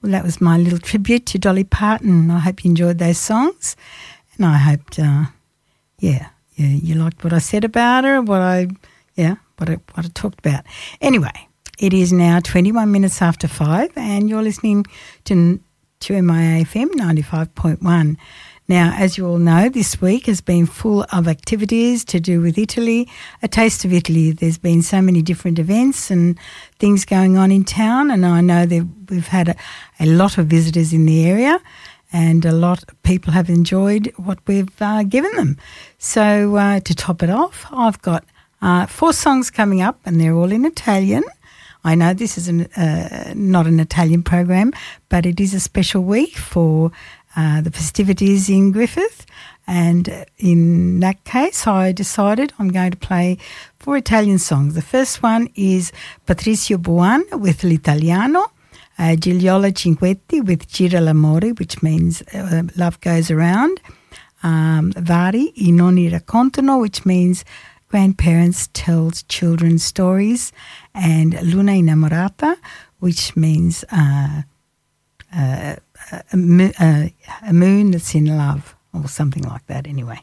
Well, that was my little tribute to Dolly Parton. I hope you enjoyed those songs, and I hoped, you liked what I said about her, what I talked about. Anyway, it is now 21 minutes after 5, and you're listening to MIA-FM 95.1. Now, as you all know, this week has been full of activities to do with Italy, a taste of Italy. There's been so many different events and things going on in town, and I know that we've had a lot of visitors in the area, and a lot of people have enjoyed what we've given them. So to top it off, I've got 4 songs coming up, and they're all in Italian. I know this is not an Italian program, but it is a special week for the festivities in Griffith, and in that case I decided I'm going to play 4 Italian songs. The first one is Patrizio Buon with L'Italiano, Gigliola Cinquetti with Gira l'amore, which means love goes around, Vari, I nonni raccontano, which means grandparents tell children stories, and Luna innamorata, which means a moon that's in love, or something like that anyway.